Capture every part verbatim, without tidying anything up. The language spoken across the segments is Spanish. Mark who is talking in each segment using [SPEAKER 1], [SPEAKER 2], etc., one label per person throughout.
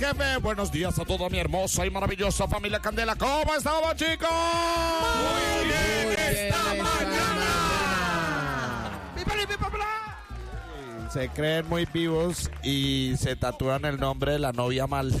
[SPEAKER 1] Jefe, buenos días a toda mi hermosa y maravillosa familia Candela. ¿Cómo estamos, chicos?
[SPEAKER 2] Muy bien, esta mañana.
[SPEAKER 1] Se creen muy vivos y se tatúan el nombre de la novia mal.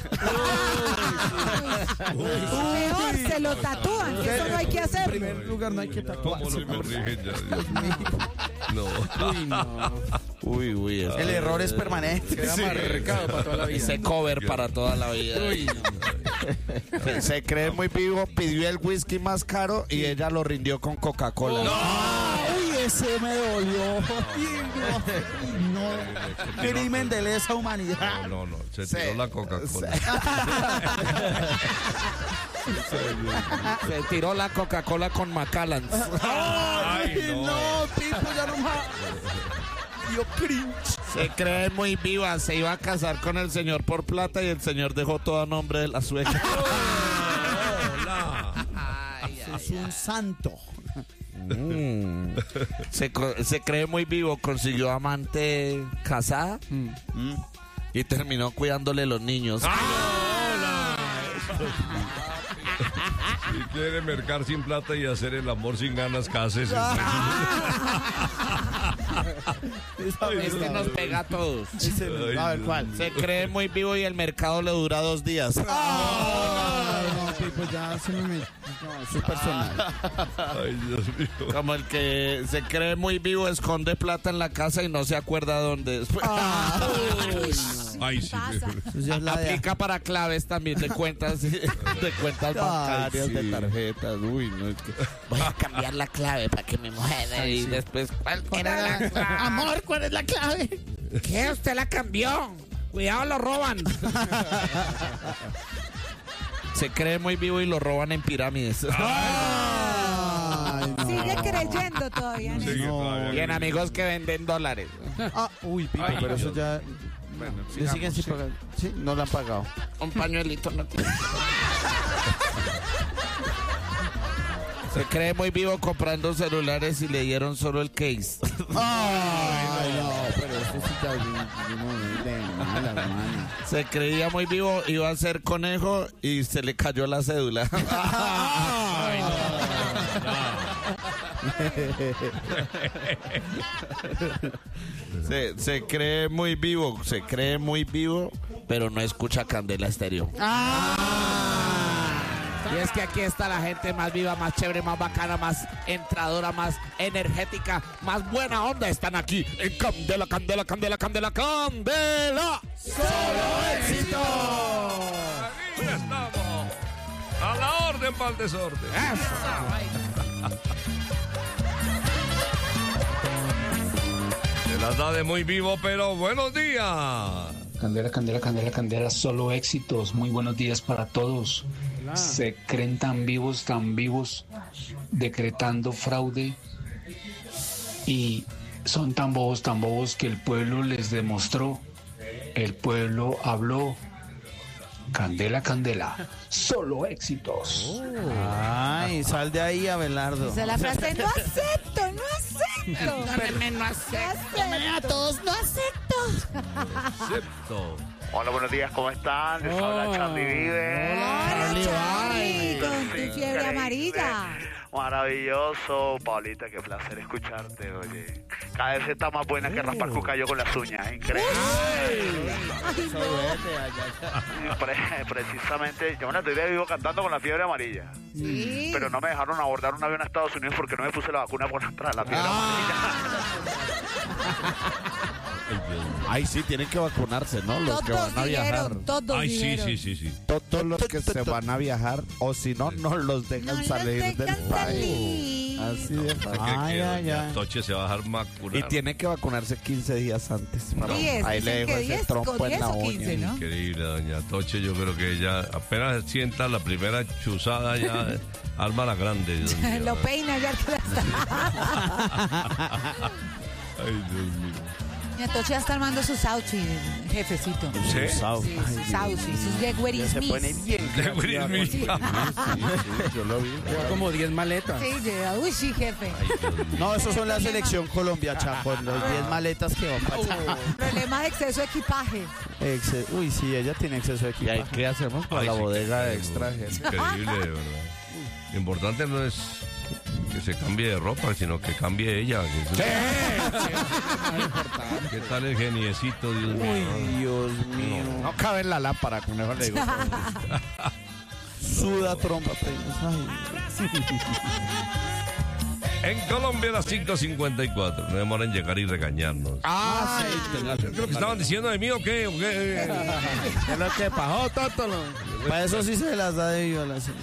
[SPEAKER 3] Mejor se lo tatúan, que eso no hay que hacer.
[SPEAKER 2] En primer lugar, no hay que tatuar.
[SPEAKER 4] ¿Cómo lo corrigen ya? Dios mío. No.
[SPEAKER 2] Uy, no.
[SPEAKER 1] Uy, uy.
[SPEAKER 2] El error es permanente. Queda
[SPEAKER 1] Sí.
[SPEAKER 2] marcado para toda la vida.
[SPEAKER 1] Ese cover para toda la vida.
[SPEAKER 2] Uy, no.
[SPEAKER 1] Se, se cree muy vivo, pidió el whisky más caro y ella lo rindió con Coca-Cola.
[SPEAKER 2] Uy, ese me dolió. No. Crimen de lesa humanidad.
[SPEAKER 4] No, no, se tiró
[SPEAKER 1] Sí.
[SPEAKER 4] la Coca-Cola.
[SPEAKER 1] Se tiró la Coca-Cola con Macallan.
[SPEAKER 4] Ay, no.
[SPEAKER 2] no, Pipo, ya no más. Dio cringe.
[SPEAKER 1] Se cree muy viva, se iba a casar con el señor por plata y el señor dejó todo a nombre de la suegra.
[SPEAKER 4] Hola.
[SPEAKER 2] Es un santo.
[SPEAKER 1] Mm. Se, co- se cree muy vivo, consiguió amante casada
[SPEAKER 2] Mm.
[SPEAKER 1] y terminó cuidándole los niños.
[SPEAKER 4] Si quiere mercar sin plata y hacer el amor sin ganas, cásese.
[SPEAKER 1] Este nos pega a todos.
[SPEAKER 2] Ese,
[SPEAKER 4] Ay,
[SPEAKER 2] a ver,
[SPEAKER 4] Dios
[SPEAKER 2] ¿cuál?
[SPEAKER 4] mío.
[SPEAKER 1] Se cree muy vivo y el mercado le dura dos días.
[SPEAKER 2] Ay, no, Pipo, ya se me metió. No, eso es personal.
[SPEAKER 4] Ay, Dios mío.
[SPEAKER 1] Como el que se cree muy vivo, esconde plata en la casa y no se acuerda dónde después.
[SPEAKER 4] Ay, sí.
[SPEAKER 3] Pasa.
[SPEAKER 2] Eso ya es la de-
[SPEAKER 1] Aplica para claves también de cuentas, de cuentas bancarias,
[SPEAKER 4] sí.
[SPEAKER 1] de tarjetas. Uy, no, es que voy a cambiar la clave para que me mueva y después, ¿cuál era la clave?
[SPEAKER 2] Amor, ¿cuál es la clave?
[SPEAKER 1] ¿Qué? ¿Usted la cambió? Cuidado, lo roban. Se cree muy vivo y lo roban en pirámides.
[SPEAKER 2] Ay, no.
[SPEAKER 3] Sigue creyendo todavía en
[SPEAKER 4] Sí,
[SPEAKER 3] eso.
[SPEAKER 4] todavía
[SPEAKER 1] Y en
[SPEAKER 4] no.
[SPEAKER 1] amigos que venden dólares.
[SPEAKER 2] Ah, uy, Pipo,
[SPEAKER 4] Ay,
[SPEAKER 2] pero eso
[SPEAKER 4] Dios.
[SPEAKER 2] ya.
[SPEAKER 1] Bueno,
[SPEAKER 2] ¿Le siguen sin pagar? Sí, no lo han pagado.
[SPEAKER 1] Un pañuelito no tiene. Se cree muy vivo comprando celulares y le dieron solo el case.
[SPEAKER 2] Ay, no, pero eso sí está bien, bien, de mala, hermano.
[SPEAKER 1] Se creía muy vivo, iba a ser conejo y se le cayó la cédula.
[SPEAKER 2] Ay,
[SPEAKER 1] Se, se cree muy vivo, se cree muy vivo, pero no escucha Candela Estéreo. Y es que aquí está la gente más viva, más chévere, más bacana, más entradora, más energética, más buena onda. Están aquí en Candela, Candela, Candela, Candela, Candela.
[SPEAKER 2] ¡Solo éxito!
[SPEAKER 4] Ya estamos. A la orden para el desorden. Se las da de muy vivo, pero buenos días.
[SPEAKER 5] Candela, candela, candela, candela, solo éxitos. Muy buenos días para todos. Se creen tan vivos, tan vivos, decretando fraude y son tan bobos, tan bobos que el pueblo les demostró. El pueblo habló. Candela, candela, solo éxitos.
[SPEAKER 2] Ay, sal de ahí, Abelardo.
[SPEAKER 3] Esa es la frase, no acepto, no acepto.
[SPEAKER 1] no acepto.
[SPEAKER 3] A todos no acepto.
[SPEAKER 4] Acepto.
[SPEAKER 6] Hola, buenos días, ¿cómo están? Les habla Charlie Vive.
[SPEAKER 3] Hola,
[SPEAKER 1] Charlie,
[SPEAKER 3] Charlie, con tu
[SPEAKER 6] Increíble.
[SPEAKER 3] fiebre amarilla.
[SPEAKER 6] Maravilloso. Paulita, qué placer escucharte, oye. Cada vez está más buena que raspar cucayo con las uñas, increíble.
[SPEAKER 3] Ay, no.
[SPEAKER 6] Pre- precisamente, yo me la estoy de vivo cantando con la fiebre amarilla.
[SPEAKER 3] Sí.
[SPEAKER 6] Pero no me dejaron abordar un avión a Estados Unidos porque no me puse la vacuna por atrás, la fiebre amarilla.
[SPEAKER 1] Ay, sí, tienen que vacunarse, ¿no? Los que
[SPEAKER 3] Todos
[SPEAKER 1] van a viajar.
[SPEAKER 3] dijeron, todos
[SPEAKER 4] Ay, sí,
[SPEAKER 3] dijeron.
[SPEAKER 4] sí, sí, sí.
[SPEAKER 1] Todos los que se van a viajar, o si no, no los dejan
[SPEAKER 3] No los
[SPEAKER 1] salir
[SPEAKER 3] dejan
[SPEAKER 1] del país.
[SPEAKER 3] salir.
[SPEAKER 1] Así de fácil.
[SPEAKER 4] ¿Qué
[SPEAKER 2] Ay,
[SPEAKER 4] quiero?
[SPEAKER 2] ay,
[SPEAKER 4] Ya
[SPEAKER 2] ay.
[SPEAKER 4] Toche se va a dejar macular.
[SPEAKER 1] Y tiene que vacunarse quince días antes.
[SPEAKER 3] No, diez,
[SPEAKER 1] Ahí le
[SPEAKER 3] dicen
[SPEAKER 1] dejo
[SPEAKER 3] que
[SPEAKER 1] ese
[SPEAKER 3] diez,
[SPEAKER 1] trompo
[SPEAKER 3] con
[SPEAKER 1] en la
[SPEAKER 3] diez o
[SPEAKER 1] uña.
[SPEAKER 3] quince, ¿no?
[SPEAKER 4] Increíble, doña Toche. Yo creo que ella apenas sienta la primera chuzada ya arma la grande. Dios mío.
[SPEAKER 3] Lo peina ya que la está.
[SPEAKER 4] Ay, Dios mío.
[SPEAKER 3] Doña Toche ya está armando su sauchi, jefecito.
[SPEAKER 4] ¿Sí?
[SPEAKER 2] Sau.
[SPEAKER 3] Sí, su sauchi, sus
[SPEAKER 2] Ya
[SPEAKER 3] yegueris
[SPEAKER 2] se pone bien.
[SPEAKER 4] De Will Smith.
[SPEAKER 1] Yo lo vi.
[SPEAKER 2] Lleva como diez maletas.
[SPEAKER 3] Sí, llega. Uy, sí, jefe.
[SPEAKER 4] Ay, Dios mío.
[SPEAKER 2] No, esos son la selección Colombia, Chaco. Los diez maletas que van para allá.
[SPEAKER 3] Problema de exceso de equipaje.
[SPEAKER 2] Exce- Uy, sí, ella tiene exceso de
[SPEAKER 1] ¿Y ahí
[SPEAKER 2] equipaje.
[SPEAKER 1] qué hacemos con
[SPEAKER 4] Ay,
[SPEAKER 1] la
[SPEAKER 4] sí,
[SPEAKER 1] bodega
[SPEAKER 4] qué
[SPEAKER 1] extra, jefe?
[SPEAKER 4] Increíble, de verdad. Lo importante no es que se cambie de ropa, sino que cambie ella. Que ¿Qué tal el geniecito, Dios mío?
[SPEAKER 2] Uy, Dios mío.
[SPEAKER 1] No cabe en la lámpara, con eso le digo.
[SPEAKER 2] Suda trompa, primos. Ay.
[SPEAKER 4] En Colombia, las cinco cincuenta y cuatro. No demoran en llegar y regañarnos.
[SPEAKER 1] Ah, sí.
[SPEAKER 4] ¿Qué es lo que estaban diciendo de mí o qué? ¿O qué?
[SPEAKER 1] ¿Qué es lo que pasó, Tótolo?
[SPEAKER 2] Para eso sí se las da de violación.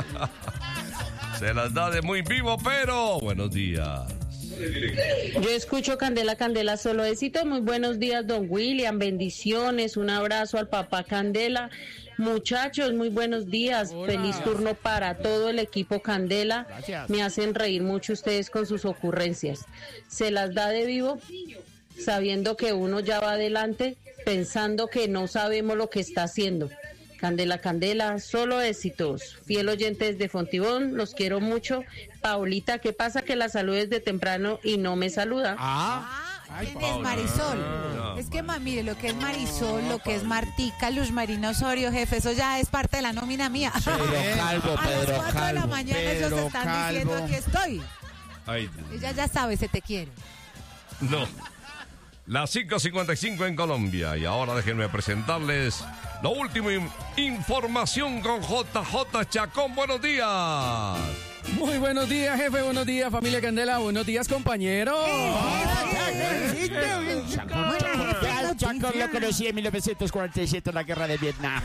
[SPEAKER 4] Se las da de muy vivo, pero buenos días.
[SPEAKER 7] Yo escucho Candela, Candela, solo éxito. Muy buenos días, don William. Bendiciones. Un abrazo al papá Candela. Muchachos, muy buenos días.
[SPEAKER 1] Hola.
[SPEAKER 7] Feliz turno para todo el equipo Candela.
[SPEAKER 1] Gracias.
[SPEAKER 7] Me hacen reír mucho ustedes con sus ocurrencias. Se las da de vivo sabiendo que uno ya va adelante, pensando que no sabemos lo que está haciendo. Candela, Candela, solo éxitos. Fiel oyente desde Fontibón, los quiero mucho. Paulita, ¿qué pasa que la salud desde temprano y no me saluda?
[SPEAKER 1] Ah,
[SPEAKER 3] ¿Quién es Marisol?
[SPEAKER 4] no,
[SPEAKER 3] Es que, ma, mire, lo que es Marisol, lo que es Martica, Luz Marina Osorio, jefe, eso ya es parte de la nómina mía.
[SPEAKER 1] Pedro Calvo,
[SPEAKER 3] A las
[SPEAKER 1] Pedro
[SPEAKER 3] cuatro de la
[SPEAKER 1] Calvo.
[SPEAKER 3] mañana ellos
[SPEAKER 1] Pedro
[SPEAKER 3] están
[SPEAKER 1] Calvo.
[SPEAKER 3] diciendo aquí estoy.
[SPEAKER 4] Ay,
[SPEAKER 3] Ella ya sabe, se te quiere.
[SPEAKER 4] no. Las cinco cincuenta y cinco en Colombia. Y ahora déjenme presentarles lo último. in- Información con J J Chacón. Buenos días.
[SPEAKER 8] Muy buenos días, jefe. Buenos días, familia Candela. Buenos días, compañeros.
[SPEAKER 1] Chaco lo conocí en mil novecientos cuarenta y siete en la guerra de Vietnam.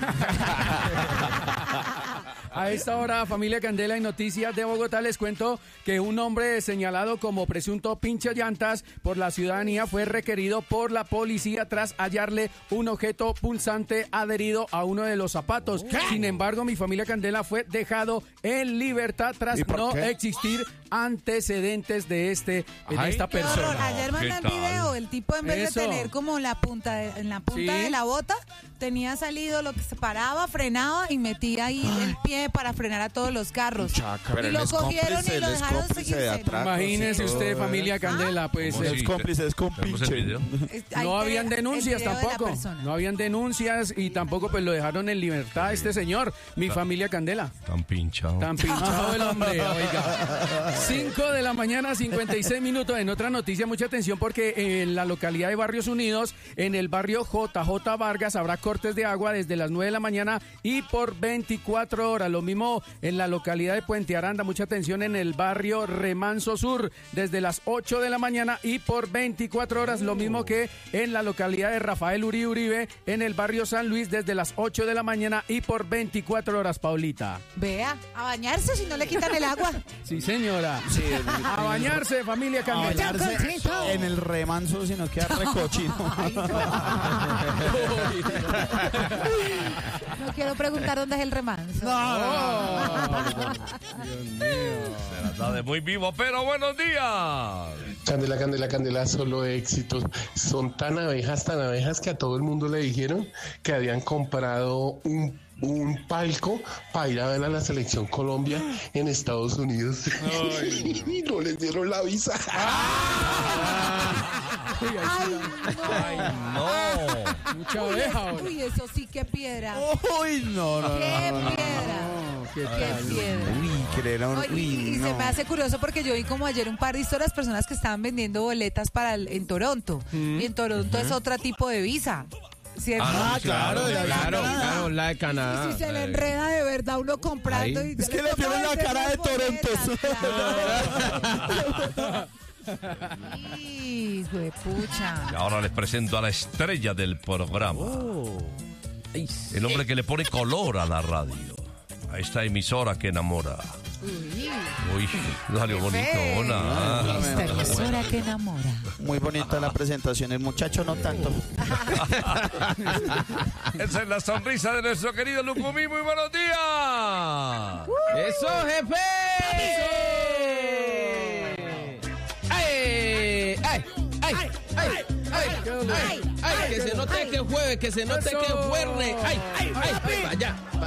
[SPEAKER 8] A esta hora, familia Candela, en Noticias de Bogotá les cuento que un hombre señalado como presunto pinche llantas por la ciudadanía fue requerido por la policía tras hallarle un objeto pulsante adherido a uno de los zapatos. Sin embargo, mi familia Candela fue dejado en libertad tras
[SPEAKER 1] ¿Y por
[SPEAKER 8] no
[SPEAKER 1] qué?
[SPEAKER 8] existir antecedentes de este de
[SPEAKER 1] Ay,
[SPEAKER 8] esta
[SPEAKER 3] Qué horror.
[SPEAKER 8] persona.
[SPEAKER 3] Ayer
[SPEAKER 4] ¿Qué
[SPEAKER 3] mandan
[SPEAKER 4] tal?
[SPEAKER 3] video, el tipo en vez
[SPEAKER 8] Eso.
[SPEAKER 3] de tener como la punta de- en la punta
[SPEAKER 8] Sí.
[SPEAKER 3] de la bota, tenía salido lo que se paraba, frenaba y metía ahí el pie para frenar a todos los carros.
[SPEAKER 1] Chaca, pero
[SPEAKER 3] y
[SPEAKER 1] él
[SPEAKER 3] lo
[SPEAKER 1] es
[SPEAKER 3] cogieron
[SPEAKER 1] cómplice,
[SPEAKER 3] y lo
[SPEAKER 1] él es
[SPEAKER 3] dejaron
[SPEAKER 1] cómplice de
[SPEAKER 3] seguirse.
[SPEAKER 1] atracos.
[SPEAKER 8] Imagínese
[SPEAKER 1] y todo
[SPEAKER 8] usted,
[SPEAKER 1] eso.
[SPEAKER 8] familia Candela, pues
[SPEAKER 4] ¿Cómo
[SPEAKER 8] eh,
[SPEAKER 4] sí?
[SPEAKER 2] Es cómplice, es
[SPEAKER 4] ¿Tenemos el
[SPEAKER 2] compinche.
[SPEAKER 4] video?
[SPEAKER 3] Ahí
[SPEAKER 8] no
[SPEAKER 3] tiene
[SPEAKER 8] habían
[SPEAKER 3] el
[SPEAKER 8] denuncias
[SPEAKER 3] video de la
[SPEAKER 8] tampoco.
[SPEAKER 3] persona.
[SPEAKER 8] No habían denuncias y tampoco pues lo dejaron en libertad este señor, mi familia Candela.
[SPEAKER 4] Tan pinchado.
[SPEAKER 8] Tan pinchado el hombre, oiga. cinco de la mañana, cincuenta y seis minutos. En otra noticia, mucha atención porque en la localidad de Barrios Unidos, en el barrio J J Vargas, habrá cortes de agua desde las nueve de la mañana y por veinticuatro horas. Lo mismo en la localidad de Puente Aranda, mucha atención en el barrio Remanso Sur, desde las ocho de la mañana y por veinticuatro horas. Lo mismo que en la localidad de Rafael Uribe Uribe, en el barrio San Luis, desde las ocho de la mañana y por veinticuatro horas, Paulita.
[SPEAKER 3] Vea, a bañarse si no le quitan el agua.
[SPEAKER 8] Sí, señora. A bañarse, familia
[SPEAKER 2] A
[SPEAKER 8] Candela.
[SPEAKER 2] bañarse en el remanso, sino queda recochino.
[SPEAKER 3] No quiero preguntar dónde es el remanso.
[SPEAKER 4] Se las da de muy vivo, pero buenos días.
[SPEAKER 9] Candela, Candela, Candela, solo éxitos. Son tan abejas, tan abejas que a todo el mundo le dijeron que habían comprado un, un palco para ir a ver a la selección Colombia en Estados Unidos. Y no les dieron la visa.
[SPEAKER 4] Ay, no.
[SPEAKER 8] Mucha abeja ahora.
[SPEAKER 3] Uy, eso sí que piedra.
[SPEAKER 2] Uy, no, no,
[SPEAKER 3] Qué
[SPEAKER 2] no, no, no.
[SPEAKER 3] piedra.
[SPEAKER 8] qué
[SPEAKER 3] Qué piedra.
[SPEAKER 2] Uy, creer a un...
[SPEAKER 3] Oye,
[SPEAKER 2] Uy,
[SPEAKER 3] y y se
[SPEAKER 2] no.
[SPEAKER 3] me hace curioso porque yo vi como ayer un par de historias, personas que estaban vendiendo boletas para el- en Toronto. Y en Toronto es otro tipo de visa. ¿Cierto?
[SPEAKER 4] Ah, no, claro,
[SPEAKER 3] de
[SPEAKER 1] Claro, claro, la de
[SPEAKER 3] Y
[SPEAKER 1] Canadá.
[SPEAKER 3] si se le enreda de verdad uno comprando
[SPEAKER 1] Ahí.
[SPEAKER 3] y
[SPEAKER 2] Es que le vieron la cara de Toronto.
[SPEAKER 3] Sí, pucha.
[SPEAKER 4] Y ahora les presento a la estrella del programa. El hombre que le pone color a la radio. A esta emisora que enamora. Uy, salió bonito. Hola.
[SPEAKER 3] Esta emisora que enamora.
[SPEAKER 2] Muy bonita la presentación, el muchacho no tanto.
[SPEAKER 4] Esa es la sonrisa de nuestro querido Lucumí. Muy buenos días.
[SPEAKER 1] ¡Eso, jefe! ¡Ay! ¡Ay! ¡Ay! ¡Ay! ¡Ay! ¡Ay! ¡Ay! ¡Que se note que es jueves! ¡Que se note que es jueves! ¡Ay! ¡Ay! ¡Ay! ¡Vaya!